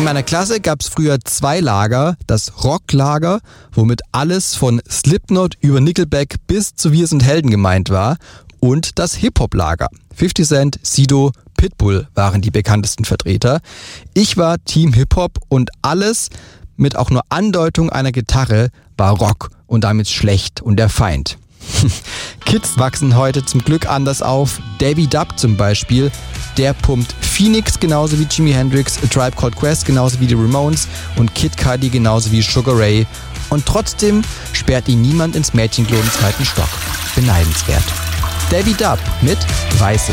In meiner Klasse gab es früher 2 Lager. Das Rocklager, womit alles von Slipknot über Nickelback bis zu Wir sind Helden gemeint war. Und das Hip-Hop-Lager. 50 Cent, Sido, Pitbull waren die bekanntesten Vertreter. Ich war Team Hip-Hop und alles mit auch nur Andeutung einer Gitarre war Rock und damit schlecht und der Feind. Kids wachsen heute zum Glück anders auf. Davey Dubb zum Beispiel, der pumpt Phoenix genauso wie Jimi Hendrix, A Tribe Called Quest genauso wie die Ramones und Kid Cudi genauso wie Sugar Ray. Und trotzdem sperrt ihn niemand ins Mädchenklo im 2. Stock. Beneidenswert. Davey Dubb mit Weißes.